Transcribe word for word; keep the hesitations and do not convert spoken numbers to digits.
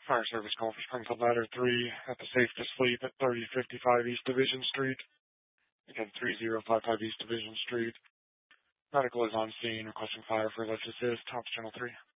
Fire service call for Springfield Ladder three at the Safe to Sleep at thirty fifty-five East Division Street. Again, three zero five five East Division Street. Medical is on scene, requesting fire for lift assist. Hops Channel three.